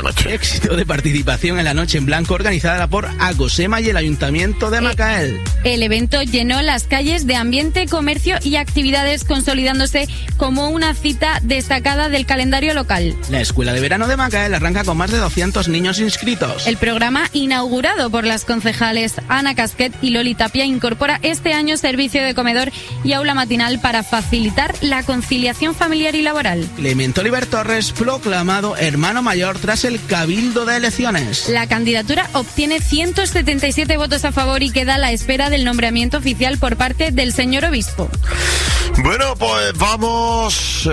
esta noche. Éxito de participación en la Noche en Blanco organizada por Acosema y el Ayuntamiento de Macael. El evento llenó las calles de ambiente, comercio y actividades, consolidándose como una cita destacada del calendario local. La Escuela de Verano de Macael arranca con más de 200 niños inscritos. El programa, inaugurado por las concejales Ana Casquet y Loli Tapia, incorpora este año servicio de comedor y aula matinal para facilitar la conciliación familiar y laboral. Clemente Oliver Torres, proclamado hermano mayor tras el cabildo de elecciones. La candidatura obtiene 177 votos a favor y queda a la espera del nombramiento oficial por parte del señor obispo. Bueno, pues vamos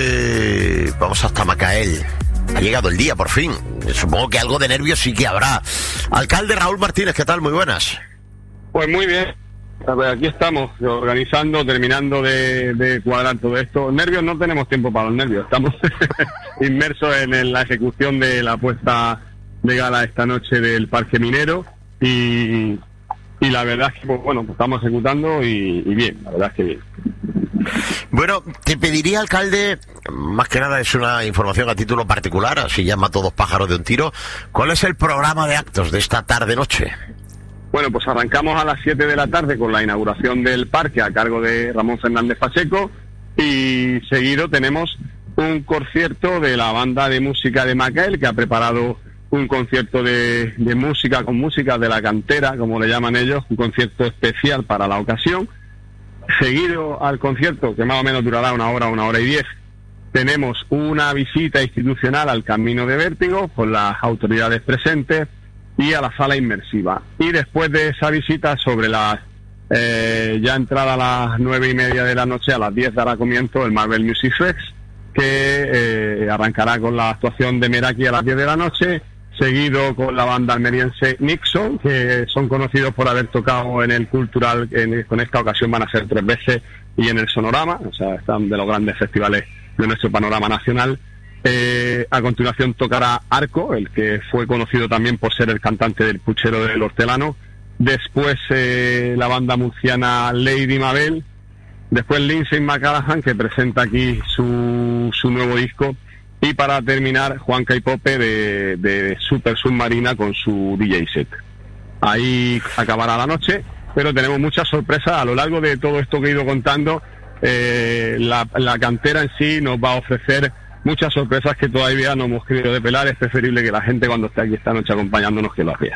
hasta Macael. Ha llegado el día, por fin. Supongo que algo de nervios sí que habrá. Alcalde Raúl Martínez, ¿qué tal? Muy buenas. Pues muy bien. A ver, aquí estamos, organizando, terminando de cuadrar todo esto. Nervios, no tenemos tiempo para los nervios. Estamos inmersos en la ejecución de la puesta de gala esta noche del Parque Minero. Y la verdad es que, pues, bueno, pues estamos ejecutando y bien, la verdad es que bien. Bueno, te pediría, alcalde, más que nada es una información a título particular, así ya mato dos pájaros de un tiro. ¿Cuál es el programa de actos de esta tarde-noche? Bueno, pues arrancamos a las 7 de la tarde con la inauguración del parque a cargo de Ramón Fernández Pacheco y seguido tenemos un concierto de la banda de música de Macael, que ha preparado un concierto de música con música de la cantera, como le llaman ellos, un concierto especial para la ocasión. Seguido al concierto, que más o menos durará una hora y 10, tenemos una visita institucional al Camino de Vértigo con las autoridades presentes y a la sala inmersiva. Y después de esa visita, sobre las ya entrada a las 9:30 de la noche, a las 10 dará comienzo el Marvel Music Fest, que arrancará con la actuación de Meraki a las 10 de la noche, seguido con la banda almeriense Nixon, que son conocidos por haber tocado en el Cultural, con esta ocasión van a ser 3 veces, y en el Sonorama, o sea, están de los grandes festivales de nuestro panorama nacional. A continuación tocará Arco, el que fue conocido también por ser el cantante del Puchero del Hortelano. Después la banda murciana Lady Mabel. Después Lindsay McCallaghan, que presenta aquí su nuevo disco. Y para terminar, Juanca y Pope de Super Submarina con su DJ set. Ahí acabará la noche, pero tenemos muchas sorpresas a lo largo de todo esto que he ido contando. La cantera en sí nos va a ofrecer muchas sorpresas que todavía no hemos querido depelar. Es preferible que la gente, cuando esté aquí esta noche acompañándonos, que lo vea.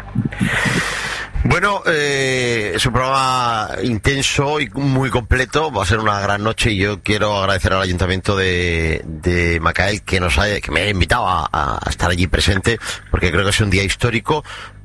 Bueno, es un programa intenso y muy completo. Va a ser una gran noche y yo quiero agradecer al Ayuntamiento de Macael que me haya invitado a estar allí presente, porque creo que es un día histórico.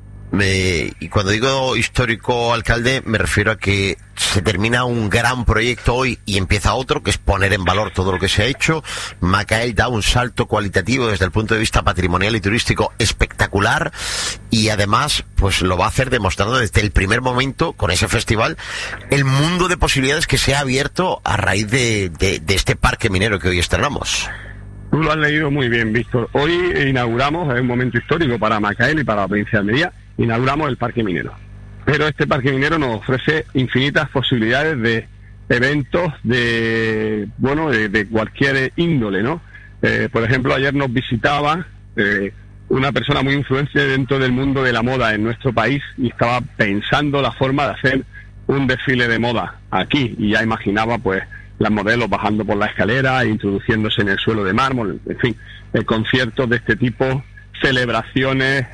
Y cuando digo histórico, alcalde, me refiero a que se termina un gran proyecto hoy y empieza otro, que es poner en valor todo lo que se ha hecho. Macael da un salto cualitativo desde el punto de vista patrimonial y turístico espectacular, y además pues lo va a hacer demostrando desde el primer momento con ese festival el mundo de posibilidades que se ha abierto a raíz de este parque minero que hoy estrenamos. Tú lo has leído muy bien, Víctor. Hoy inauguramos, es un momento histórico para Macael y para la provincia de Almería, inauguramos el Parque Minero. Pero este Parque Minero nos ofrece infinitas posibilidades de eventos de cualquier índole, ¿no? Por ejemplo, ayer nos visitaba una persona muy influente dentro del mundo de la moda en nuestro país y estaba pensando la forma de hacer un desfile de moda aquí, y ya imaginaba pues las modelos bajando por la escalera, introduciéndose en el suelo de mármol, en fin, conciertos de este tipo, celebraciones.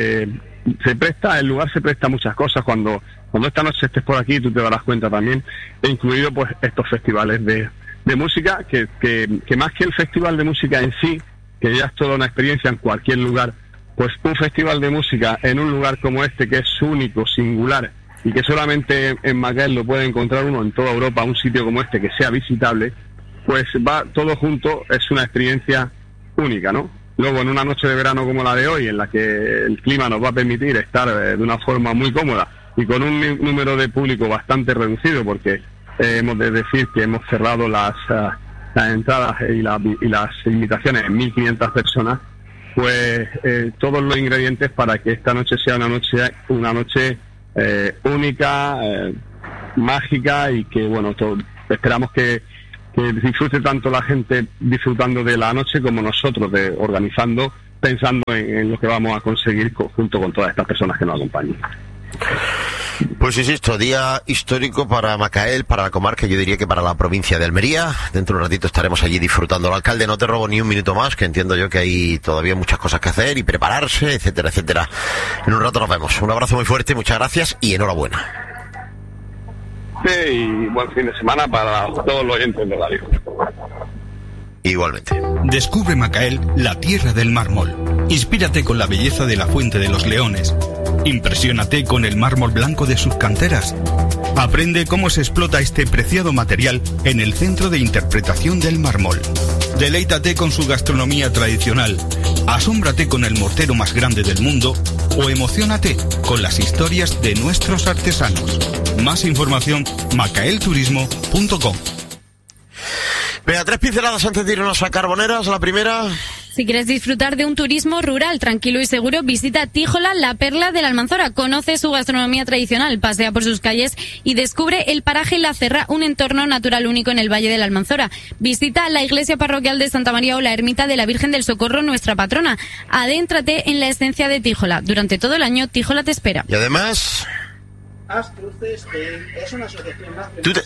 El lugar se presta a muchas cosas. Cuando esta noche estés por aquí, tú te darás cuenta también, he incluido pues estos festivales de música, que más que el festival de música en sí, que ya es toda una experiencia en cualquier lugar, pues un festival de música en un lugar como este, que es único, singular, y que solamente en Macael lo puede encontrar uno en toda Europa, un sitio como este que sea visitable, pues va todo junto, es una experiencia única, ¿no? Luego, en una noche de verano como la de hoy, en la que el clima nos va a permitir estar de una forma muy cómoda y con un número de público bastante reducido, porque hemos de decir que hemos cerrado las entradas y las invitaciones en 1.500 personas, pues todos los ingredientes para que esta noche sea una noche única, mágica, y que bueno, esperamos que disfrute tanto la gente disfrutando de la noche como nosotros organizando pensando en lo que vamos a conseguir junto con todas estas personas que nos acompañan. Pues insisto, día histórico para Macael, para la comarca, yo diría que para la provincia de Almería. Dentro de un ratito estaremos allí disfrutando. Alcalde, no te robo ni un minuto más, que entiendo yo que hay todavía muchas cosas que hacer y prepararse, etcétera, etcétera. En un rato nos vemos. Un abrazo muy fuerte, muchas gracias y enhorabuena. Sí, y buen fin de semana para todos los oyentes de radio. Igualmente. Descubre Macael, la tierra del mármol. Inspírate con la belleza de la Fuente de los Leones. Impresiónate con el mármol blanco de sus canteras. Aprende cómo se explota este preciado material en el Centro de Interpretación del Mármol. Deleítate con su gastronomía tradicional. Asómbrate con el mortero más grande del mundo o emociónate con las historias de nuestros artesanos. Más información, macaelturismo.com. Venga, 3 pinceladas antes de irnos a Carboneras. La primera... Si quieres disfrutar de un turismo rural tranquilo y seguro, visita Tíjola, la perla de la Almanzora. Conoce su gastronomía tradicional, pasea por sus calles y descubre el paraje La Cerra, un entorno natural único en el Valle de la Almanzora. Visita la iglesia parroquial de Santa María o la ermita de la Virgen del Socorro, nuestra patrona. Adéntrate en la esencia de Tíjola. Durante todo el año, Tíjola te espera. Y además... Astruce Spain es una asociación nacional.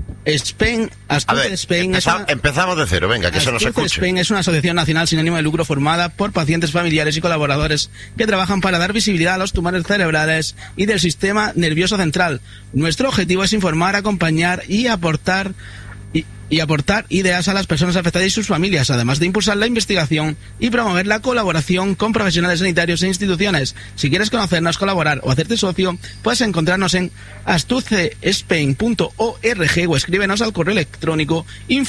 Spain empezamos de cero, venga, que se nos escuche. Spain es una asociación nacional sin ánimo de lucro formada por pacientes, familiares y colaboradores que trabajan para dar visibilidad a los tumores cerebrales y del sistema nervioso central. Nuestro objetivo es informar, acompañar y aportar ideas a las personas afectadas y sus familias, además de impulsar la investigación y promover la colaboración con profesionales sanitarios e instituciones. Si quieres conocernos, colaborar o hacerte socio, puedes encontrarnos en astrucespain.org o escríbenos al correo electrónico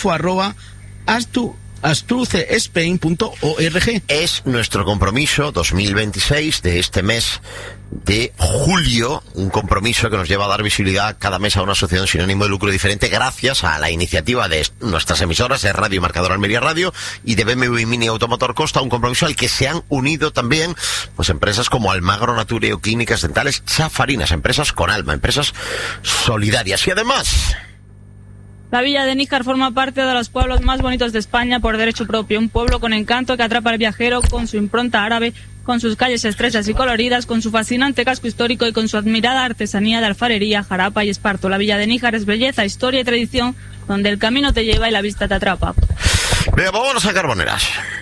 info@astrucespain.org. Es nuestro compromiso 2026 de este mes de julio, un compromiso que nos lleva a dar visibilidad cada mes a una asociación sin ánimo de lucro diferente gracias a la iniciativa de nuestras emisoras de Radio Marcador Almería Radio y de BMW Mini Automotor Costa, un compromiso al que se han unido también pues empresas como Almagro Nature o Clínicas Dentales Chafarinas, empresas con alma, empresas solidarias. Y además... La Villa de Níjar forma parte de los pueblos más bonitos de España por derecho propio, un pueblo con encanto que atrapa al viajero con su impronta árabe, con sus calles estrechas y coloridas, con su fascinante casco histórico y con su admirada artesanía de alfarería, jarapa y esparto. La Villa de Níjar es belleza, historia y tradición, donde el camino te lleva y la vista te atrapa. Venga, vámonos a Carboneras.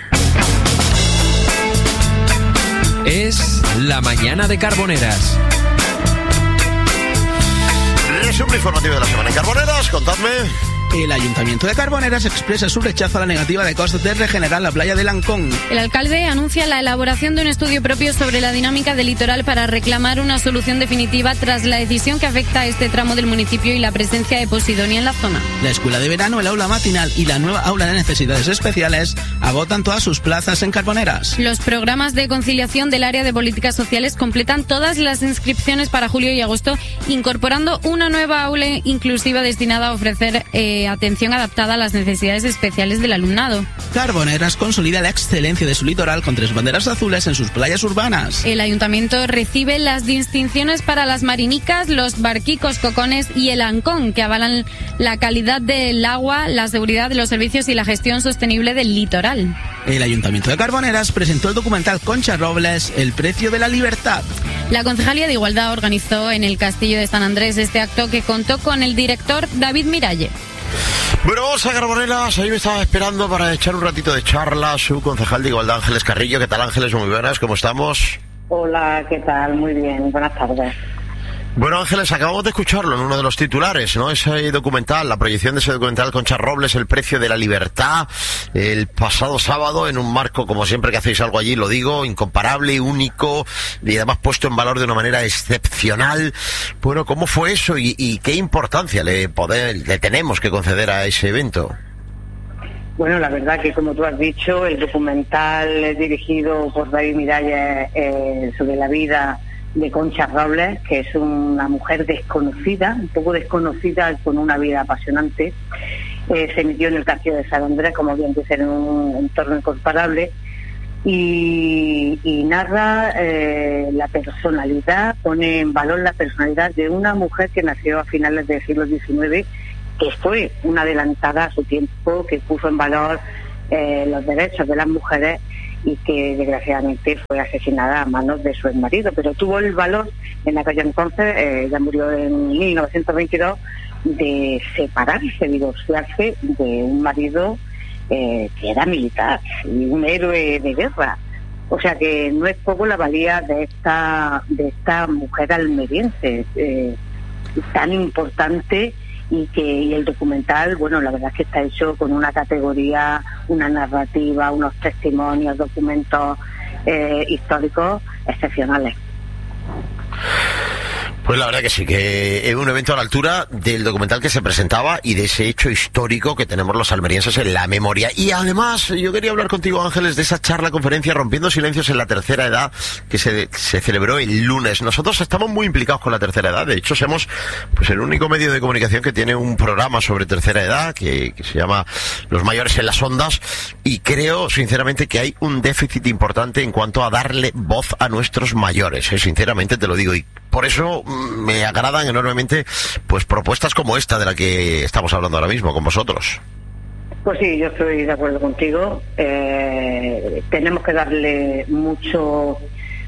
Es la mañana de Carboneras. Resumen informativo de la semana en Carboneras, contadme. El Ayuntamiento de Carboneras expresa su rechazo a la negativa de Costa de regenerar la playa de Lancón. El alcalde anuncia la elaboración de un estudio propio sobre la dinámica del litoral para reclamar una solución definitiva tras la decisión que afecta a este tramo del municipio y la presencia de Posidonia en la zona. La escuela de verano, el aula matinal y la nueva aula de necesidades especiales agotan todas sus plazas en Carboneras. Los programas de conciliación del área de políticas sociales completan todas las inscripciones para julio y agosto, incorporando una nueva aula inclusiva destinada a ofrecer atención adaptada a las necesidades especiales del alumnado. Carboneras consolida la excelencia de su litoral con 3 banderas azules en sus playas urbanas. El ayuntamiento recibe las distinciones para las marinicas, los barquicos cocones y el ancón, que avalan la calidad del agua, la seguridad de los servicios y la gestión sostenible del litoral. El Ayuntamiento de Carboneras presentó el documental Concha Robles, El precio de la libertad. La Concejalía de Igualdad organizó en el Castillo de San Andrés este acto que contó con el director David Miralle. Bueno, vamos a Carboneras. Ahí me estaba esperando para echar un ratito de charla su concejal de Igualdad, Ángeles Carrillo. ¿Qué tal, Ángeles? Muy buenas, ¿cómo estamos? Hola, ¿qué tal? Muy bien, buenas tardes. Bueno, Ángeles, acabamos de escucharlo en uno de los titulares, ¿no? Ese documental, la proyección de ese documental Concha Robles, El precio de la libertad, el pasado sábado, en un marco, como siempre que hacéis algo allí, lo digo, incomparable, único, y además puesto en valor de una manera excepcional. Bueno, ¿cómo fue eso y qué importancia le tenemos que conceder a ese evento? Bueno, la verdad que, como tú has dicho, el documental es dirigido por David Miralles sobre la vida de Concha Robles, que es una mujer desconocida, un poco desconocida, con una vida apasionante. Se emitió en el Castillo de San Andrés, como bien dice, en un entorno incomparable, y narra la personalidad, pone en valor la personalidad de una mujer que nació a finales del siglo XIX, que fue una adelantada a su tiempo, que puso en valor los derechos de las mujeres y que desgraciadamente fue asesinada a manos de su exmarido, pero tuvo el valor en aquel entonces, ella murió en 1922, de separarse, divorciarse de un marido que era militar y un héroe de guerra. O sea que no es poco la valía de esta mujer almeriense tan importante, y el documental, bueno, la verdad es que está hecho con una categoría, una narrativa, unos testimonios, documentos históricos excepcionales. Pues la verdad que sí, que es un evento a la altura del documental que se presentaba y de ese hecho histórico que tenemos los almerienses en la memoria. Y además, yo quería hablar contigo, Ángeles, de esa charla, conferencia Rompiendo Silencios en la Tercera Edad, que se celebró el lunes. Nosotros estamos muy implicados con la tercera edad. De hecho, somos pues el único medio de comunicación que tiene un programa sobre tercera edad, que se llama Los Mayores en las Ondas, y creo, sinceramente, que hay un déficit importante en cuanto a darle voz a nuestros mayores. Sinceramente te lo digo, y por eso me agradan enormemente pues propuestas como esta de la que estamos hablando ahora mismo con vosotros. Pues sí, yo estoy de acuerdo contigo. Tenemos que darle muchos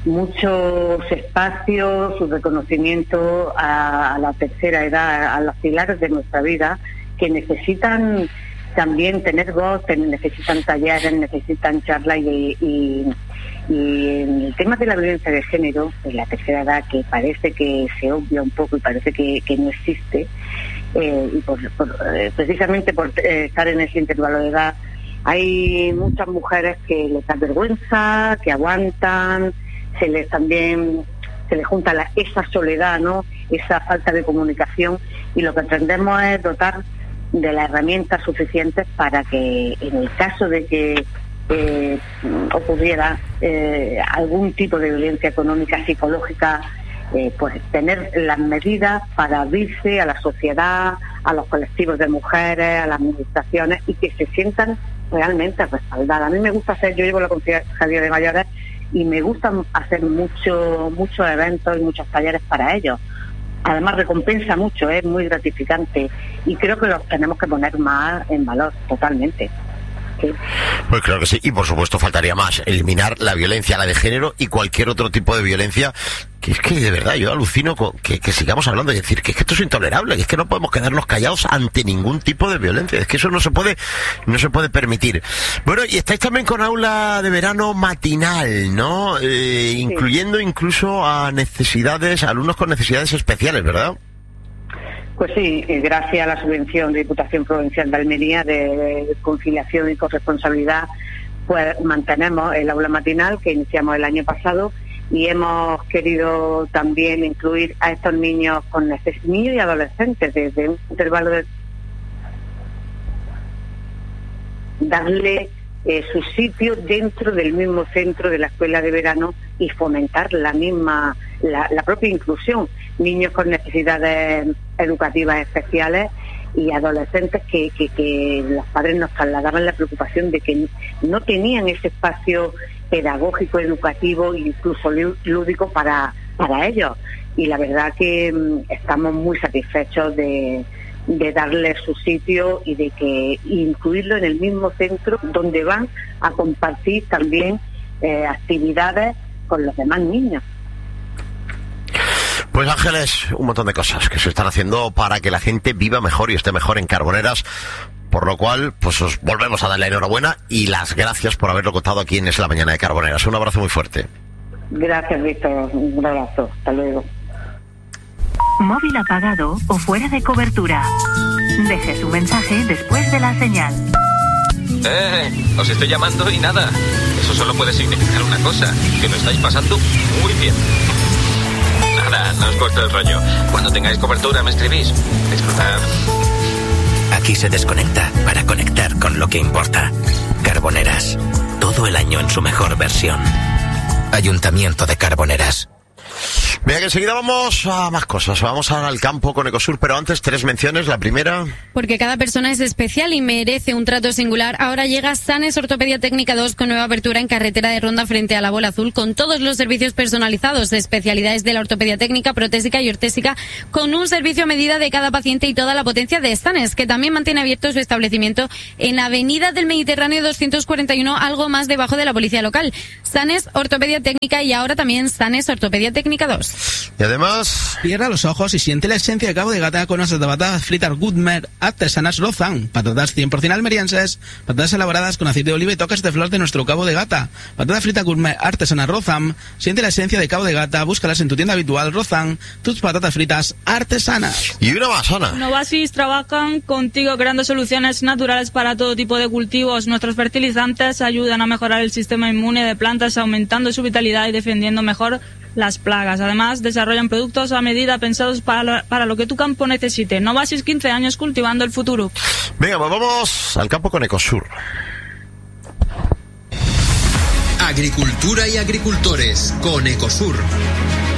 espacios, su reconocimiento a la tercera edad, a los pilares de nuestra vida, que necesitan también tener voz, necesitan talleres, necesitan charlas y en el tema de la violencia de género, en la tercera edad, que parece que se obvia un poco y parece que no existe, y precisamente por estar en ese intervalo de edad, hay muchas mujeres que les da vergüenza, que aguantan, se les junta esa soledad, ¿no? Esa falta de comunicación, y lo que pretendemos es dotar de las herramientas suficientes para que en el caso de que ocurriera algún tipo de violencia económica, psicológica, pues tener las medidas para abrirse a la sociedad, a los colectivos de mujeres, a las administraciones, y que se sientan realmente respaldadas. A mí me gusta yo llevo la Consejería de Mayores y me gusta hacer muchos eventos y muchos talleres para ellos. Además recompensa mucho, es muy gratificante, y creo que los tenemos que poner más en valor totalmente. Sí. Pues claro que sí, y por supuesto faltaría más, eliminar la violencia, la de género y cualquier otro tipo de violencia, que es que de verdad yo alucino con que sigamos hablando y decir que esto es intolerable, que es que no podemos quedarnos callados ante ningún tipo de violencia, es que eso no se puede permitir. Bueno, y estáis también con aula de verano matinal, ¿no? Sí. Incluyendo incluso a alumnos con necesidades especiales, ¿verdad? Pues sí, gracias a la subvención de Diputación Provincial de Almería de conciliación y corresponsabilidad, pues mantenemos el aula matinal que iniciamos el año pasado, y hemos querido también incluir a estos niños niños y adolescentes desde un intervalo de darle su sitio dentro del mismo centro de la escuela de verano y fomentar la propia inclusión. Niños con necesidades educativas especiales y adolescentes que los padres nos trasladaban la preocupación de que no tenían ese espacio pedagógico, educativo e incluso lúdico para ellos. Y la verdad que estamos muy satisfechos de darle su sitio y de que incluirlo en el mismo centro donde van a compartir también actividades con los demás niños. Pues Ángeles, un montón de cosas que se están haciendo para que la gente viva mejor y esté mejor en Carboneras, por lo cual pues os volvemos a dar la enhorabuena y las gracias por haberlo contado aquí en Es la Mañana de Carboneras. Un abrazo muy fuerte. Gracias, Víctor, un abrazo, hasta luego. Móvil apagado o fuera de cobertura. Deje su mensaje después de la señal. Os estoy llamando y nada. Eso solo puede significar una cosa, que lo estáis pasando muy bien. Nada, no os corto el rollo. Cuando tengáis cobertura me escribís. Disfrutad. Aquí se desconecta para conectar con lo que importa. Carboneras. Todo el año en su mejor versión. Ayuntamiento de Carboneras. Venga, que enseguida vamos a más cosas. Vamos ahora al campo con Ecosur, pero antes 3 menciones. La primera... Porque cada persona es especial y merece un trato singular. Ahora llega Sanes Ortopedia Técnica 2 con nueva apertura en carretera de Ronda frente a la Bola Azul, con todos los servicios personalizados de especialidades de la ortopedia técnica, protésica y ortésica, con un servicio a medida de cada paciente y toda la potencia de Sanes, que también mantiene abierto su establecimiento en Avenida del Mediterráneo 241, algo más debajo de la policía local. Sanes Ortopedia Técnica y ahora también Sanes Ortopedia Técnica 2. Y además... Cierra los ojos y siente la esencia de Cabo de Gata con nuestras patatas fritas Goodmer artesanas Rozan. Patatas 100% almerienses, patatas elaboradas con aceite de oliva y toques de flor de nuestro Cabo de Gata. Patata frita Gourmet artesana Rozan. Siente la esencia de Cabo de Gata, búscalas en tu tienda habitual Rozan, tus patatas fritas artesanas. Y una más, Ana. Novasis trabajan contigo creando soluciones naturales para todo tipo de cultivos. Nuestros fertilizantes ayudan a mejorar el sistema inmune de plantas, aumentando su vitalidad y defendiendo mejor las plagas. Además, desarrollan productos a medida pensados para lo que tu campo necesite. Novasis, 15 años cultivando el futuro. Venga, pues vamos al campo con Ecosur. Agricultura y agricultores con Ecosur.